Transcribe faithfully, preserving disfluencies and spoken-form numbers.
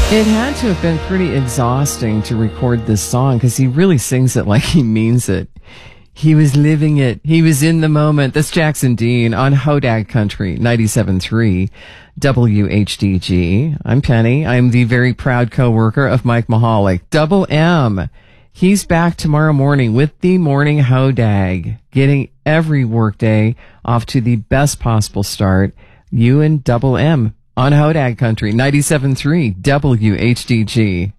It had to have been pretty exhausting to record this song because he really sings it like he means it. He was living it. He was in the moment. That's Jackson Dean on Hodag Country, ninety-seven point three W H D G. I'm Penny. I'm the very proud co-worker of Mike Mahalik. Double M. He's back tomorrow morning with the Morning Hodag, getting every workday off to the best possible start. You and Double M on Hodag Country, ninety-seven point three W H D G.